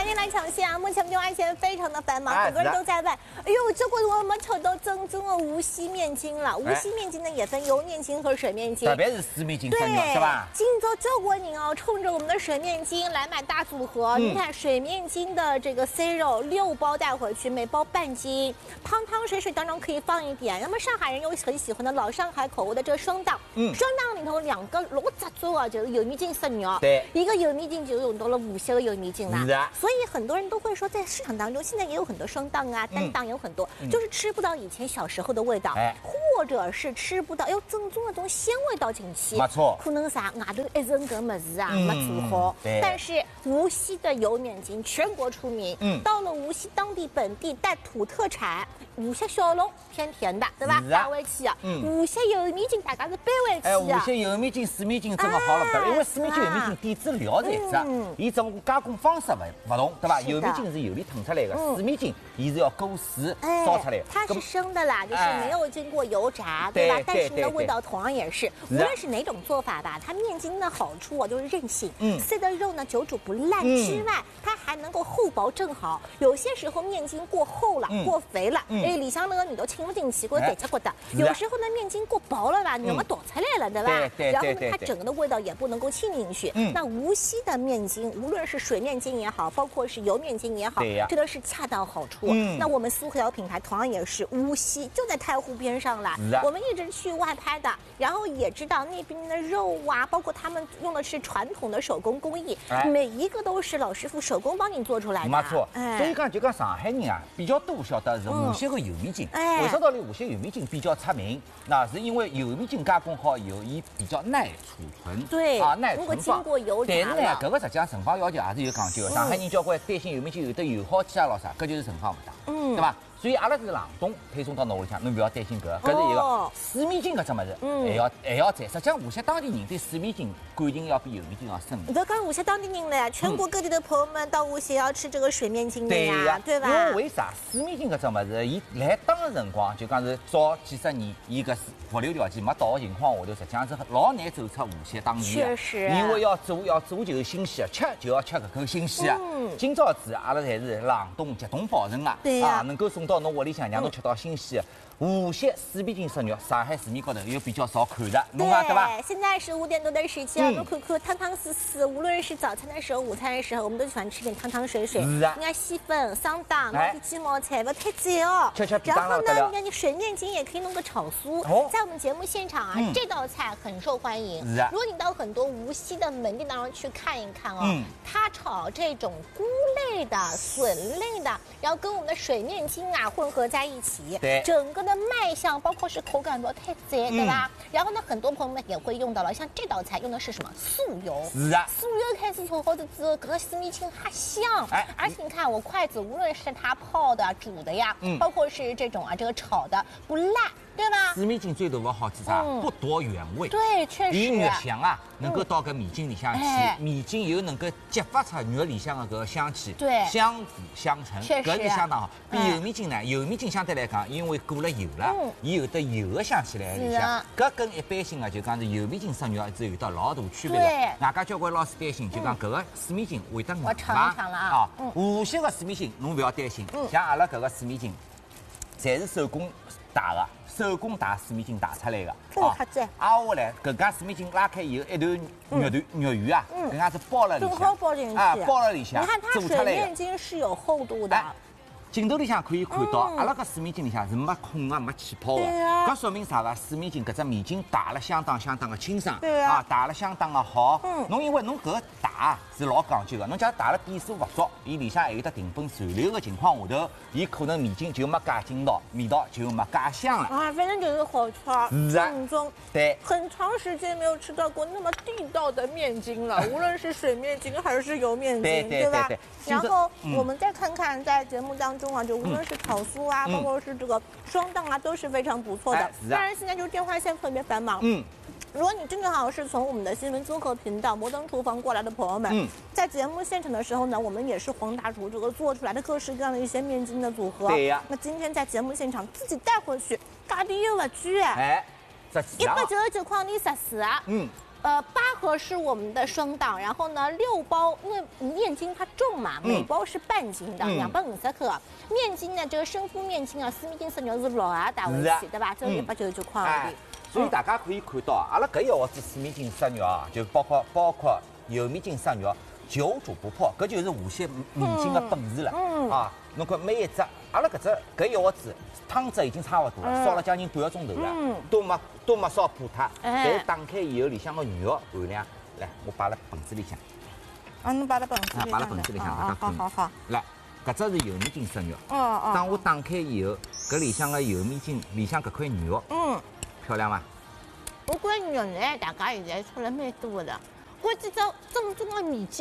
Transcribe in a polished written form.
紧来抢先啊！目前电话线非常的繁忙，很多人都在问，哎呦，这回我们抢到正宗的无锡面筋了。无锡面筋呢也分油面筋和水面筋， 特别是水面筋生肉，是吧？ 今朝交关人哦，冲着我们的水面筋来买大组合。你看水面筋的这个 C 肉6包带回去，每包半斤，汤汤水当中可以放一点。那么上海人又很喜欢的老上海口味的这个双档，双档里头2个6只做啊，就是油面筋生肉， 对， 一个油面筋就用到了无锡的油面筋了。 是啊， 所以很多人都会说，在市场当中现在也有很多双档啊、单档有很多，就是吃不到以前小时候的味道，或者是吃不到正宗的这种鲜味道进去。 没错， 可能啥外头一层搿么子啊没做好。但是无锡的油面筋全国出名，到了无锡当地本地带土特产。无锡小笼偏甜的，对吧？带回去啊。无锡油面筋大家是背回去的。 无锡油面筋、水面筋真的好了不得，因为水面筋、油面筋底子料在一伊只不过加工方式不同，对吧？油面筋是油里腾出来的，水面筋伊是要勾水烧出来。 它是生的啦，就是没有经过油炸，对吧？但是呢，味道同样也是，无论是哪种做法吧，它面筋的好处啊就是韧性，碎的肉呢久煮不烂之外，它还能够厚薄正好。有些时候面筋过厚了、过肥了，里向那个味道浸不进去，或者得觉得。有时候呢，面筋过薄了吧，肉嘛倒出来了，对吧？然后呢，它整个的味道也不能够沁进去。那无锡的面筋，无论是水面筋也好，包括是油面筋也好，这都是恰到好处。那我们苏河窑品牌同样也是无锡，就在太湖边上了。我们一直去外拍的，然后也知道那边的肉啊，包括他们用的是传统的手工工艺，每一个都是老师傅手工帮你做出来的。 没错，所以讲就讲上海人啊，比较多晓得是无锡的油面筋。为啥道理无锡油面筋比较出名？那是因为油面筋加工好以后，伊比较耐储存。 对啊，耐存放。 如果经过油炸但是呢，搿个实际上存放要求还是有讲究的。上海人交关担心油面筋有的油耗气啊咾啥，搿就是存放不当，对吧？所以阿拉是冷冻配送到侬屋里向，侬不要担心搿是一个水面筋搿只物事，还要在。实际上无锡当地人对水面筋感情要比油面筋要深。 你都讲无锡当地人了呀，全国各地的朋友们到无锡要吃这个水面筋的呀，对吧？ 因为为啥水面筋搿只物事，伊来当个辰光就讲是早几十年，伊搿物流条件没到的情况下头，实际上是老难走出无锡当地的。 确实。 因为要做就是新鲜的，吃就要吃搿口新鲜的。今朝子阿拉侪是冷冻急冻保存的，能够送到侬屋里向，让侬吃到新鲜的。无锡水面筋生肉，上海市面高头又比较少看的，侬讲对吧？ 现在是5点多的时间，我们看看汤汤丝丝。无论是早餐的时候、午餐的时候，我们都喜欢吃点汤汤水水。 是啊。 你看细粉、桑档、鸡毛菜，不太济哦。然后呢，你看你水面筋也可以弄个炒酥。在我们节目现场啊，这道菜很受欢迎。 是啊。 如果你到很多无锡的门店当中去看一看哦，它炒这种菇类的、笋类的，然后跟我们的水面筋啊混合在一起， 对， 整个的卖相，包括是口感不要太贼，对吧？然后呢，很多朋友们也会用到了，像这道菜用的是什么素油？ 是啊， 素油开始炒好的之后，这个水面筋还香。而且你看我筷子，无论是它泡的、煮的呀，包括是这种这个炒的，不烂。对吧？ 水面筋最大的好处啥？不夺原味。 对，确实。 伊肉香啊，能够到搿面筋里向去，面筋又能够激发出肉里向的搿个香气， 对， 相辅相成，搿是相当好。比油面筋呢，油面筋相对来讲，因为过了油了，伊有得油的香气来里向，搿跟一般性的就讲是油面筋生肉是有得老大区别的。外加交关老师担心，就讲搿个水面筋会得硬嘛？ 无锡的水面筋侬不要担心，像阿拉搿个水面筋，侪是手工打的。手工打水面筋打出来的，下来搿家水面筋拉开以后，一段肉圆啊，搿样子包了里向， 正好包进去包了里向， 你看它水面筋是有厚度的。 镜头里向可以看到，阿拉搿水面筋里向是没孔啊，没气泡的。搿说明啥个？水面筋搿只面筋打了相当的清爽，打了相当的好。侬因为侬搿打是老讲究的，侬假如打了点数勿足，伊里向还有得淀粉残留的情况下头，伊可能面筋就没介劲道，味道就没介香了。 反正就是好吃，正宗。 对， 很长时间没有吃到过那么地道的面筋了，无论是水面筋还是油面筋，对吧？然后我们再看看在节目当中。就无论是炒酥啊，包括是这个双档啊，都是非常不错的。当然，现在就是电话线特别繁忙。如果你正好是从我们的新闻综合频道摩登厨房过来的朋友们，在节目现场的时候呢，我们也是黄大厨这个做出来的各式各样的一些面筋的组合。 对呀。 那今天在节目现场自己带回去，价钿又不贵 199块钿14。 8盒是我们的双档，然后呢6包，因为面筋它重嘛，每包是半斤的，250克。面筋呢，这个生肤面筋啊，私密筋色牛是60大为起，对吧？只有199块而已。 所以大家可以看到，阿拉搿一盒子私密筋色肉啊，就包括油面筋色肉，久煮不破，搿就是无锡米筋的本事了。啊，侬看每一只，阿拉搿一盒子汤汁已经差不多了，烧了将近半个钟头了，都没烧破它。但是打开以后，里向个肉含量，来，我摆辣盆子里向。 啊，侬摆辣盆子里向。 摆辣盆子里向，大家看。 好。 来，搿只是油面筋色肉。当我打开以后，搿里向个油面筋里向搿块肉，漂亮伐？ 我觉肉呢，大家现在出来蛮多的。我这种正宗的米筋。